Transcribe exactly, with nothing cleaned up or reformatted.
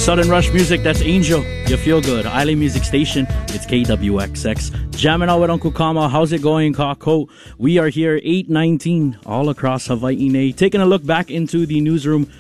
Southern Rush music, that's Angel. You feel good. Island Music Station, it's K W X X. Jamming out with Uncle Kama. How's it going, Kako? We are here eight nineteen all across Hawaii. Taking a look back into the newsroom